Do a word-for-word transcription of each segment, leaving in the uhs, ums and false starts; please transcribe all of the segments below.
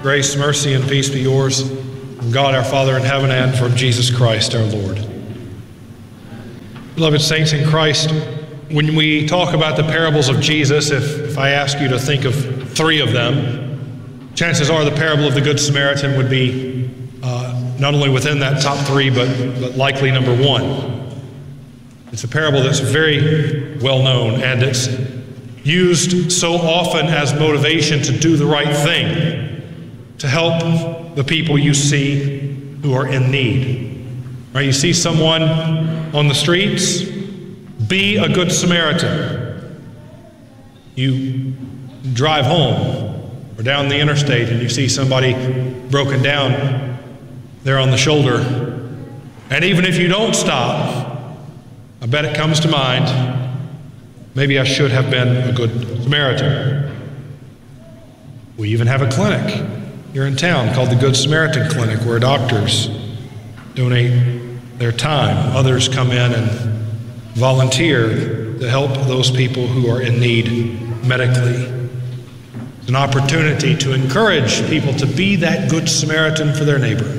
Grace, mercy, and peace be yours from God our Father in heaven and from Jesus Christ our Lord. Beloved saints in Christ, when we talk about the parables of Jesus, if, if I ask you to think of three of them, chances are the parable of the Good Samaritan would be uh, not only within that top three, but, but likely number one. It's a parable that's very well known, and it's used so often as motivation to do the right thing, to help the people you see who are in need. Right? You see someone on the streets, be a good Samaritan. You drive home or down the interstate and you see somebody broken down there on the shoulder. And even if you don't stop, I bet it comes to mind, maybe I should have been a good Samaritan. We even have a clinic here in town called the Good Samaritan Clinic, where doctors donate their time. Others come in and volunteer to help those people who are in need medically. It's an opportunity to encourage people to be that Good Samaritan for their neighbor.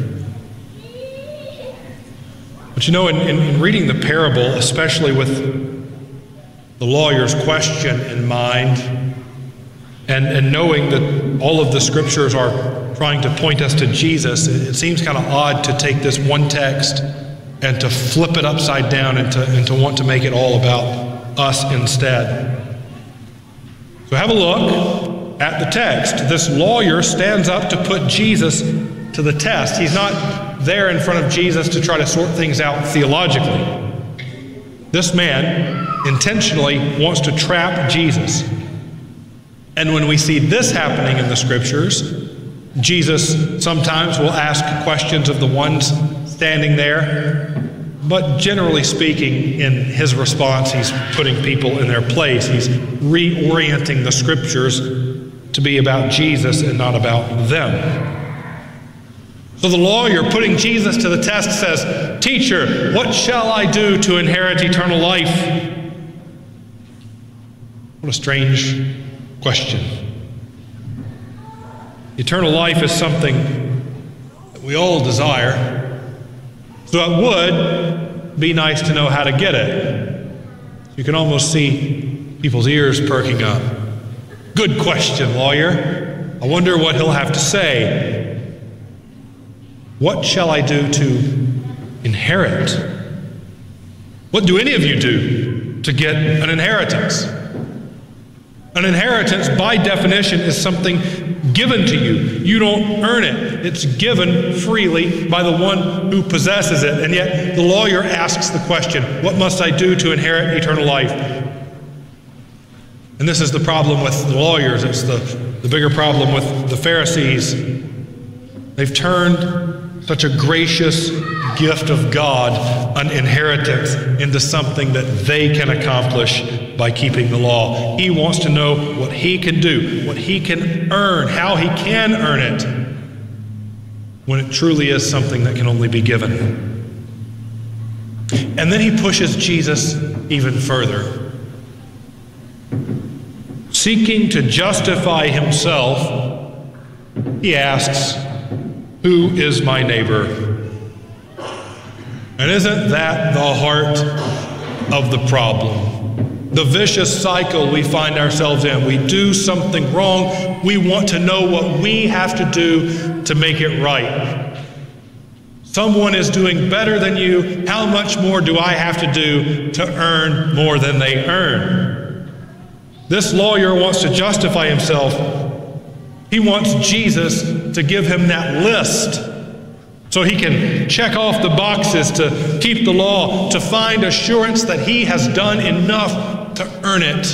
But you know, in, in, in reading the parable, especially with the lawyer's question in mind, and, and knowing that all of the scriptures are trying to point us to Jesus, it, it seems kind of odd to take this one text and to flip it upside down and to, and to want to make it all about us instead. So have a look at the text. This lawyer stands up to put Jesus to the test. He's not there in front of Jesus to try to sort things out theologically. This man intentionally wants to trap Jesus. And when we see this happening in the scriptures, Jesus sometimes will ask questions of the ones standing there, but generally speaking, in his response, he's putting people in their place. He's reorienting the scriptures to be about Jesus and not about them. So the lawyer, putting Jesus to the test, says, "Teacher, what shall I do to inherit eternal life?" What a strange question. Eternal life is something that we all desire, so it would be nice to know how to get it. You can almost see people's ears perking up. Good question, lawyer. I wonder what he'll have to say. What shall I do to inherit? What do any of you do to get an inheritance? An inheritance, by definition, is something given to you. You don't earn it. It's given freely by the one who possesses it. And yet the lawyer asks the question, what must I do to inherit eternal life? And this is the problem with the lawyers. It's the, the bigger problem with the Pharisees. They've turned such a gracious gift of God, an inheritance, into something that they can accomplish by keeping the law. He wants to know what he can do, what he can earn, how he can earn it, when it truly is something that can only be given. And then he pushes Jesus even further. Seeking to justify himself, he asks, "Who is my neighbor?" And isn't that the heart of the problem? The vicious cycle we find ourselves in. We do something wrong. We want to know what we have to do to make it right. Someone is doing better than you. How much more do I have to do to earn more than they earn? This lawyer wants to justify himself. He wants Jesus to give him that list so he can check off the boxes to keep the law, to find assurance that he has done enough to earn it.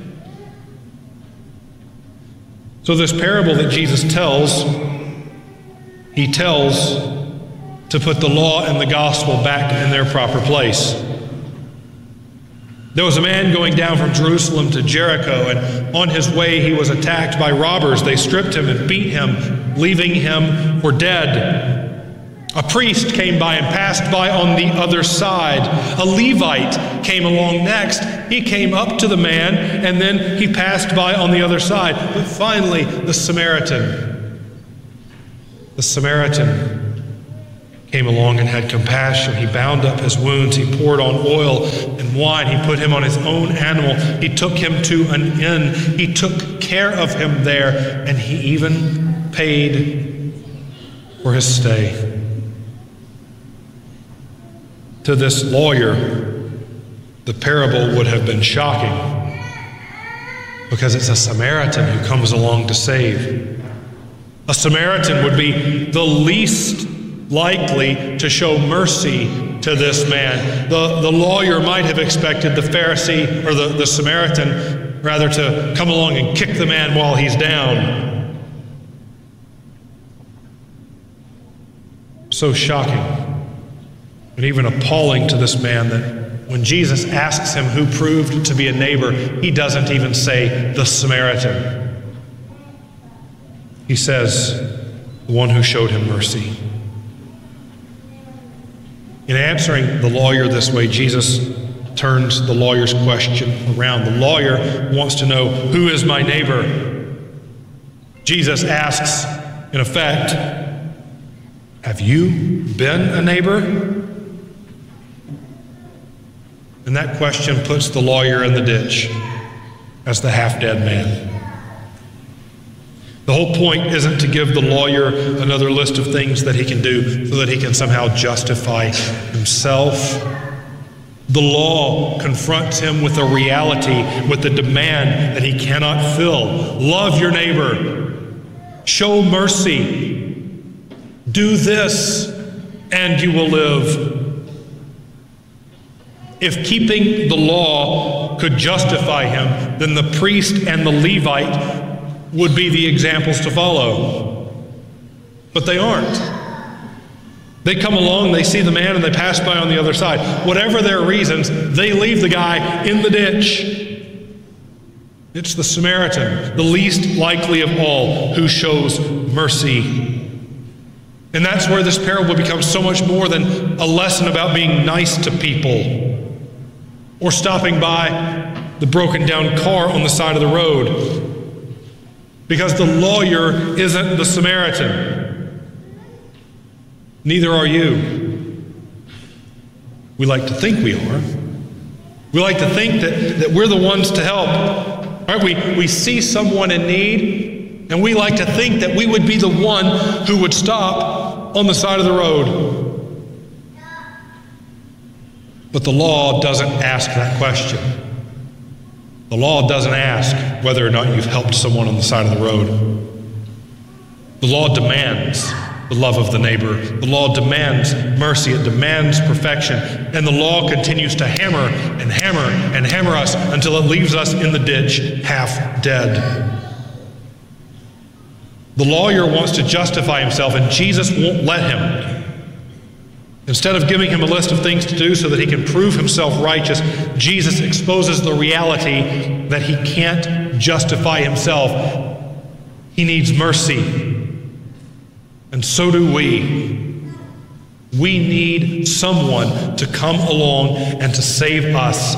So this parable that Jesus tells, he tells to put the law and the gospel back in their proper place. There was a man going down from Jerusalem to Jericho, and on his way he was attacked by robbers. They stripped him and beat him, leaving him for dead. A priest came by and passed by on the other side. A Levite came along next. He came up to the man, and then he passed by on the other side. But finally, the Samaritan. The Samaritan came along and had compassion. He bound up his wounds. He poured on oil and wine. He put him on his own animal. He took him to an inn. He took care of him there, and he even paid for his stay. To this lawyer, the parable would have been shocking because it's a Samaritan who comes along to save. A Samaritan would be the least likely to show mercy to this man. The, the lawyer might have expected the Pharisee, or the, the Samaritan, rather, to come along and kick the man while he's down. So shocking and even appalling to this man that when Jesus asks him who proved to be a neighbor, he doesn't even say the Samaritan. He says, the one who showed him mercy. In answering the lawyer this way, Jesus turns the lawyer's question around. The lawyer wants to know, who is my neighbor? Jesus asks, in effect, have you been a neighbor? And that question puts the lawyer in the ditch as the half-dead man. The whole point isn't to give the lawyer another list of things that he can do so that he can somehow justify himself. The law confronts him with a reality, with the demand that he cannot fill. Love your neighbor. Show mercy. Do this, and you will live. If keeping the law could justify him, then the priest and the Levite would be the examples to follow. But they aren't. They come along, they see the man, and they pass by on the other side. Whatever their reasons, they leave the guy in the ditch. It's the Samaritan, the least likely of all, who shows mercy. And that's where this parable becomes so much more than a lesson about being nice to people or stopping by the broken down car on the side of the road. Because the lawyer isn't the Samaritan. Neither are you. We like to think we are. We like to think that, that we're the ones to help. Right? We, we see someone in need, and we like to think that we would be the one who would stop on the side of the road. But the law doesn't ask that question. The law doesn't ask whether or not you've helped someone on the side of the road. The law demands the love of the neighbor. The law demands mercy. It demands perfection. And the law continues to hammer and hammer and hammer us until it leaves us in the ditch, half dead. The lawyer wants to justify himself, and Jesus won't let him. Instead of giving him a list of things to do so that he can prove himself righteous, Jesus exposes the reality that he can't justify himself. He needs mercy. And so do we. We need someone to come along and to save us.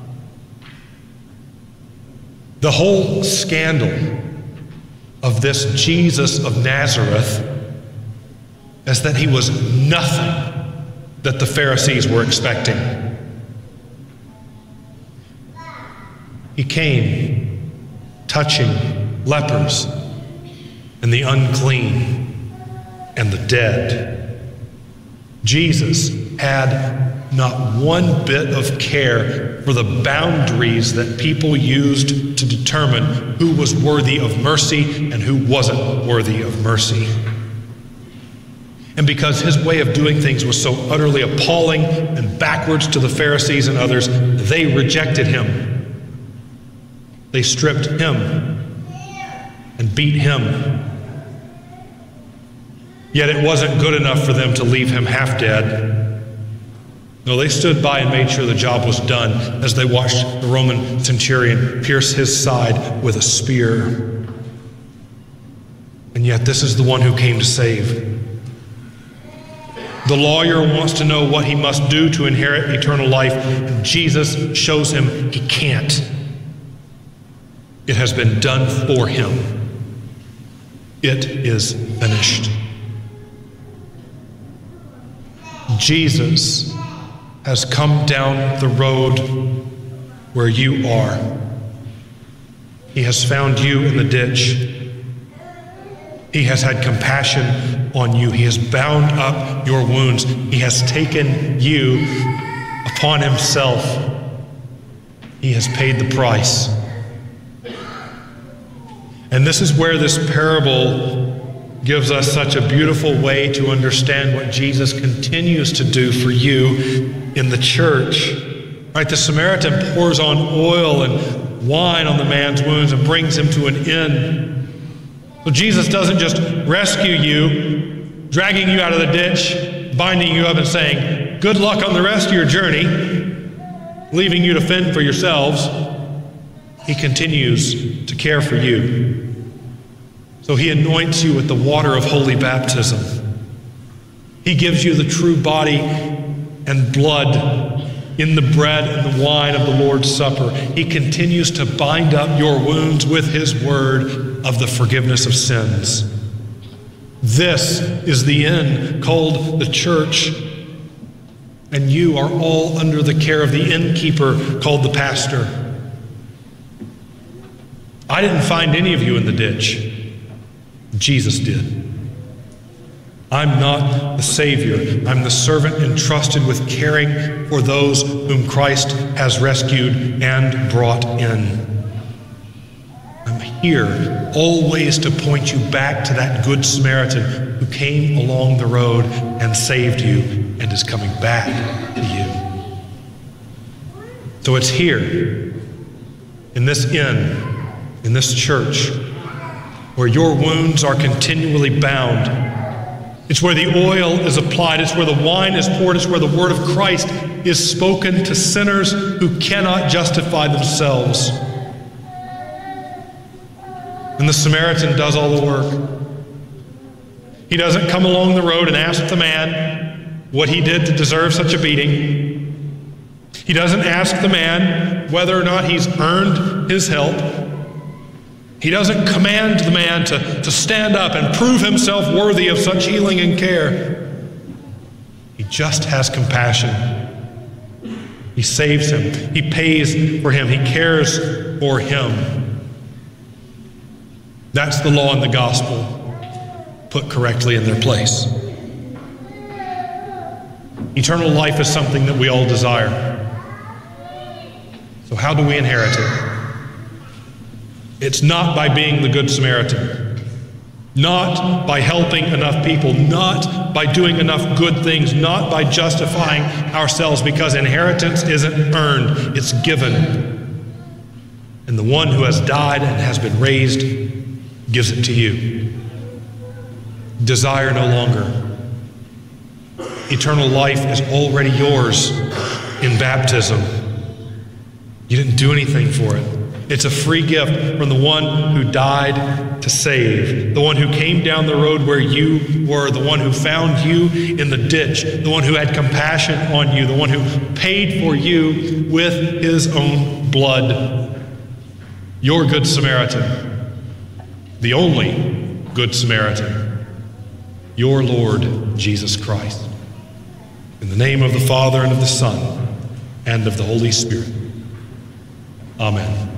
The whole scandal of this Jesus of Nazareth is that he was nothing that the Pharisees were expecting. He came touching lepers and the unclean and the dead. Jesus had not one bit of care for the boundaries that people used to determine who was worthy of mercy and who wasn't worthy of mercy. And because his way of doing things was so utterly appalling and backwards to the Pharisees and others, they rejected him. They stripped him and beat him. Yet it wasn't good enough for them to leave him half dead. No, they stood by and made sure the job was done as they watched the Roman centurion pierce his side with a spear. And yet this is the one who came to save. The lawyer wants to know what he must do to inherit eternal life, and Jesus shows him he can't. It has been done for him. It is finished. Jesus has come down the road where you are. He has found you in the ditch. He has had compassion on you. He has bound up your wounds. He has taken you upon himself. He has paid the price. And this is where this parable gives us such a beautiful way to understand what Jesus continues to do for you in the church. Right? The Samaritan pours on oil and wine on the man's wounds and brings him to an inn. So Jesus doesn't just rescue you, dragging you out of the ditch, binding you up and saying, good luck on the rest of your journey, leaving you to fend for yourselves. He continues to care for you. So he anoints you with the water of holy baptism. He gives you the true body and blood in the bread and the wine of the Lord's Supper. He continues to bind up your wounds with his word of the forgiveness of sins. This is the inn called the church, and you are all under the care of the innkeeper called the pastor. I didn't find any of you in the ditch. Jesus did. I'm not the Savior. I'm the servant entrusted with caring for those whom Christ has rescued and brought in. I'm here always to point you back to that Good Samaritan who came along the road and saved you and is coming back to you. So it's here, in this inn, in this church, where your wounds are continually bound. It's where the oil is applied. It's where the wine is poured. It's where the word of Christ is spoken to sinners who cannot justify themselves. And the Samaritan does all the work. He doesn't come along the road and ask the man what he did to deserve such a beating. He doesn't ask the man whether or not he's earned his help. He doesn't command the man to, to stand up and prove himself worthy of such healing and care. He just has compassion. He saves him. He pays for him. He cares for him. That's the law and the gospel put correctly in their place. Eternal life is something that we all desire. So how do we inherit it? It's not by being the Good Samaritan, not by helping enough people, not by doing enough good things, not by justifying ourselves, because inheritance isn't earned, it's given. And the one who has died and has been raised gives it to you. Desire no longer. Eternal life is already yours in baptism. You didn't do anything for it. It's a free gift from the one who died to save, the one who came down the road where you were, the one who found you in the ditch, the one who had compassion on you, the one who paid for you with his own blood. Your Good Samaritan, the only Good Samaritan, your Lord Jesus Christ. In the name of the Father, and of the Son, and of the Holy Spirit. Amen.